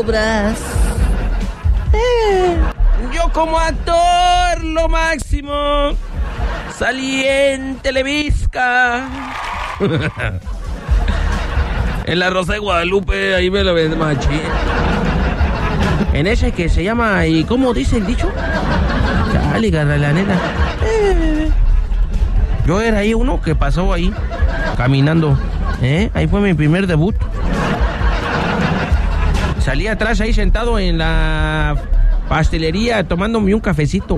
obras. Yo como actor, lo máximo. Salí en Televisca. En La Rosa de Guadalupe, ahí me lo ven machín. En ese que se llama, ¿y cómo dice el dicho? Chale, garra, la neta. Yo era ahí uno que pasó ahí, caminando. Ahí fue mi primer debut. Salí atrás ahí sentado en la pastelería tomándome un cafecito.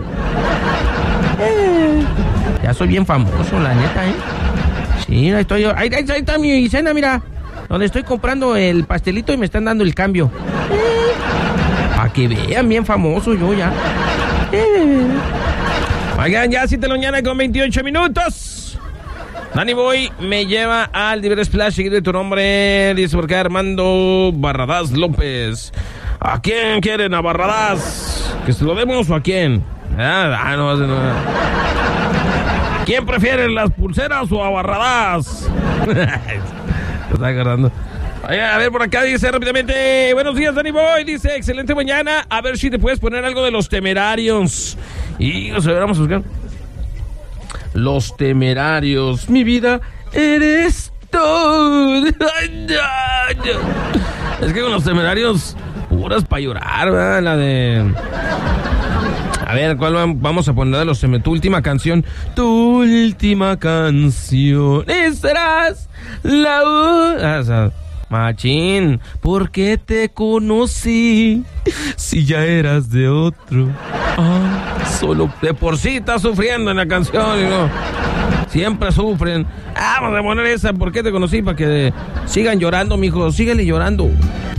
Ya soy bien famoso, la neta, Sí, ahí estoy yo. Ahí está mi cena, mira. Donde estoy comprando el pastelito y me están dando el cambio. Para que vean, bien famoso yo ya. Oigan, ya 7 de la mañana con 28 minutos. Danny Boy me lleva al Diver Splash, seguido de tu nombre. Dice por acá Armando Barradas López. ¿A quién quieren? ¿A Barradas? ¿Que se lo demos o a quién? No. ¿Quién prefiere, las pulseras o a Barradas? Se está agarrando. A ver, por acá dice rápidamente: buenos días, Danny Boy. Dice, excelente mañana. A ver si te puedes poner algo de Los Temerarios. Y vamos a buscar Los Temerarios. Mi vida eres tú. Es que con Los Temerarios, puras para llorar, ¿verdad? La de... A ver, ¿cuál vamos a poner de Los Temerarios? Tu última canción. Tu última canción. Y serás la... Machín, ¿por qué te conocí si ya eras de otro? Solo de por sí estás sufriendo en la canción, ¿no? Siempre sufren. Vamos a poner esa, ¿por qué te conocí? Para que sigan llorando, mijo, síguele llorando.